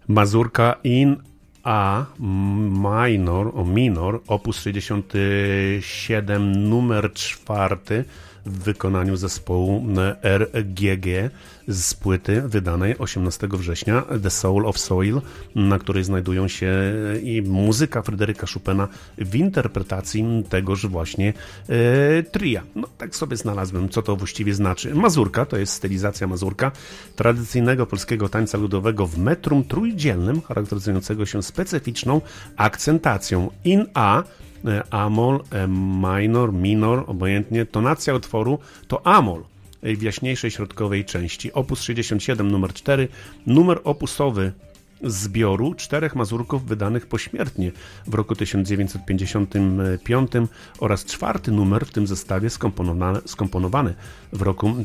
Mazurka in A minor, opus 67, numer 4 w wykonaniu zespołu RGG z płyty wydanej 18 września The Soul of Soil, na której znajdują się i muzyka Fryderyka Chopina w interpretacji tegoż właśnie tria. No tak sobie znalazłem, co to właściwie znaczy. Mazurka to jest stylizacja mazurka, tradycyjnego polskiego tańca ludowego w metrum trójdzielnym, charakteryzującego się specyficzną akcentacją in A, amol, minor, obojętnie. Tonacja utworu to amol w jaśniejszej środkowej części. Opus 67, numer 4, numer opusowy zbioru 4 mazurków wydanych pośmiertnie w roku 1955 oraz 4 numer w tym zestawie skomponowany w roku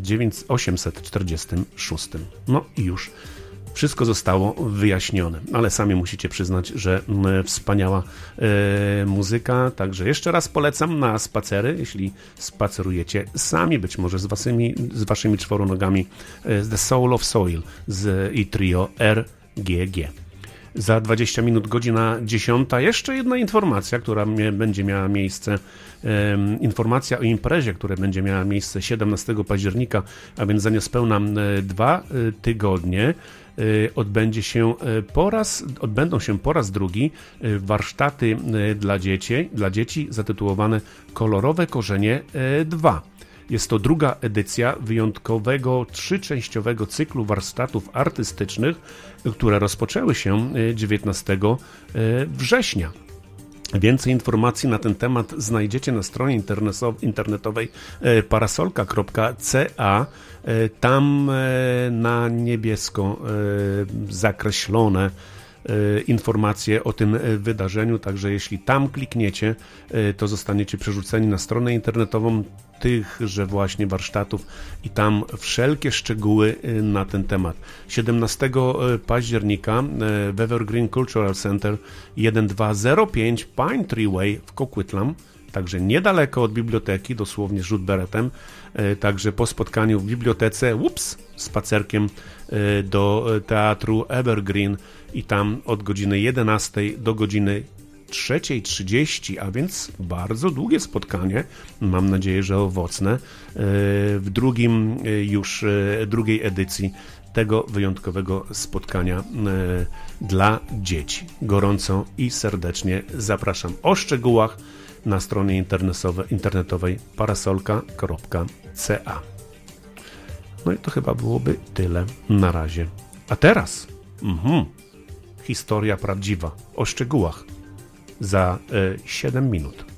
1846. No i już wszystko zostało wyjaśnione, ale sami musicie przyznać, że wspaniała muzyka, także jeszcze raz polecam na spacery, jeśli spacerujecie sami, być może z waszymi czworonogami, The Soul of Soil i trio RGG. Za 20 minut, godzina 10. Jeszcze jedna informacja, która będzie miała miejsce, informacja o imprezie, która będzie miała miejsce 17 października, a więc za niespełna 2 tygodnie. Odbędą się po raz drugi warsztaty dla dzieci zatytułowane Kolorowe Korzenie 2. Jest to druga edycja wyjątkowego 3-częściowego cyklu warsztatów artystycznych, które rozpoczęły się 19 września. Więcej informacji na ten temat znajdziecie na stronie internetowej parasolka.ca. Tam na niebiesko zakreślone informacje o tym wydarzeniu, także jeśli tam klikniecie, to zostaniecie przerzuceni na stronę internetową tychże właśnie warsztatów i tam wszelkie szczegóły na ten temat. 17 października w Evergreen Cultural Center 1205 Pine Tree Way w Coquitlam, także niedaleko od biblioteki, dosłownie rzut beretem, także po spotkaniu w bibliotece, spacerkiem do teatru Evergreen i tam od godziny 11 do godziny 3:30, a więc bardzo długie spotkanie, mam nadzieję, że owocne, w drugiej edycji tego wyjątkowego spotkania dla dzieci. Gorąco i serdecznie zapraszam. O szczegółach na stronie internetowej parasolka.ca. No i to chyba byłoby tyle na razie. A teraz historia prawdziwa o szczegółach za 7 minut.